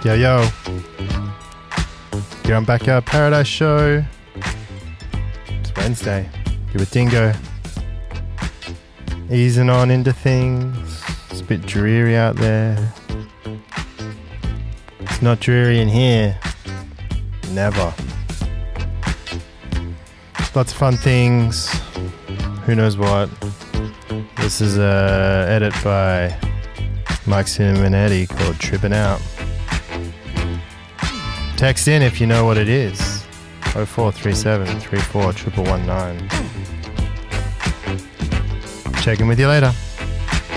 Yo, yo. You're on Backyard Paradise Show. It's Wednesday. You're with Dingo. Easing on into things. It's a bit dreary out there. It's not dreary in here. Never. Lots of fun things. Who knows what. This is a edit by Mike Simonetti called Trippin' Out. Text in if you know what it is. 0437 34 119. Check in with you later.